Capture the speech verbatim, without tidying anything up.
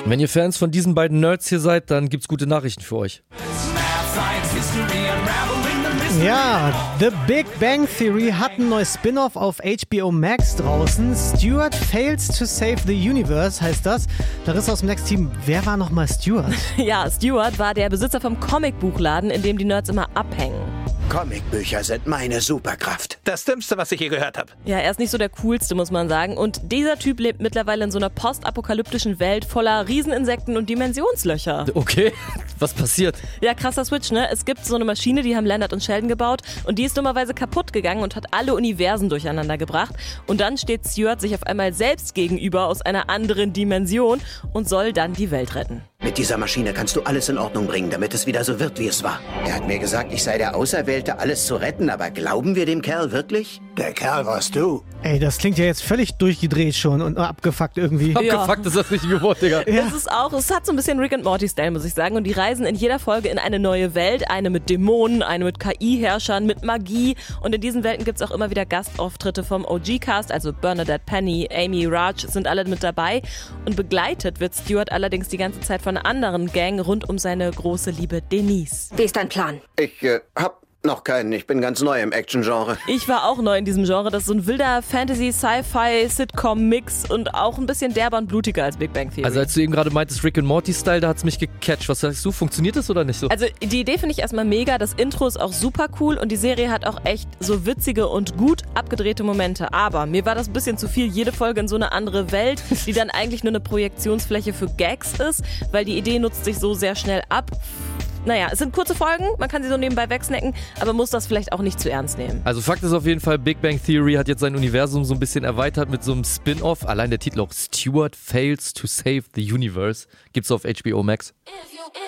Wenn ihr Fans von diesen beiden Nerds hier seid, dann gibt's gute Nachrichten für euch. Ja, The Big Bang Theory hat ein neues Spin-off auf H B O Max draußen. Stuart Fails to Save the Universe heißt das. Larissa aus dem Next-Team, wer war nochmal Stuart? Ja, Stuart war der Besitzer vom Comicbuchladen, in dem die Nerds immer abhängen. Comicbücher sind meine Superkraft. Das Dümmste, was ich je gehört habe. Ja, er ist nicht so der coolste, muss man sagen. Und dieser Typ lebt mittlerweile in so einer postapokalyptischen Welt voller Rieseninsekten und Dimensionslöcher. Okay, was passiert? Ja, krasser Switch, ne? Es gibt so eine Maschine, die haben Leonard und Sheldon gebaut und die ist dummerweise kaputt gegangen und hat alle Universen durcheinander gebracht. Und dann steht Stuart sich auf einmal selbst gegenüber aus einer anderen Dimension und soll dann die Welt retten. Mit dieser Maschine kannst du alles in Ordnung bringen, damit es wieder so wird, wie es war. Er hat mir gesagt, ich sei der Auserwählte, alles zu retten, aber glauben wir dem Kerl wirklich? Der Kerl warst du. Ey, das klingt ja jetzt völlig durchgedreht schon und abgefuckt irgendwie. Abgefuckt ist das richtige Wort, Digga. Ja. Es ist auch, es hat so ein bisschen Rick and Morty-Style, muss ich sagen. Und die reisen in jeder Folge in eine neue Welt. Eine mit Dämonen, eine mit K I-Herrschern, mit Magie. Und in diesen Welten gibt es auch immer wieder Gastauftritte vom O G-Cast. Also Bernadette Penny, Amy, Raj sind alle mit dabei. Und begleitet wird Stuart allerdings die ganze Zeit von einer anderen Gang rund um seine große Liebe Denise. Wie ist dein Plan? Ich äh, hab noch keinen. Ich bin ganz neu im Action-Genre. Ich war auch neu in diesem Genre. Das ist so ein wilder Fantasy-Sci-Fi-Sitcom-Mix und auch ein bisschen derber und blutiger als Big Bang Theory. Also als du eben gerade meintest, Rick and Morty-Style, da hat's mich gecatcht. Was sagst du, funktioniert das oder nicht so? Also die Idee finde ich erstmal mega, das Intro ist auch super cool und die Serie hat auch echt so witzige und gut abgedrehte Momente. Aber mir war das ein bisschen zu viel, jede Folge in so eine andere Welt, die dann eigentlich nur eine Projektionsfläche für Gags ist, weil die Idee nutzt sich so sehr schnell ab. Naja, es sind kurze Folgen, man kann sie so nebenbei wegsnacken, aber muss das vielleicht auch nicht zu ernst nehmen. Also Fakt ist auf jeden Fall, Big Bang Theory hat jetzt sein Universum so ein bisschen erweitert mit so einem Spin-Off. Allein der Titel auch, Stuart Fails to Save the Universe, gibt's auf H B O Max.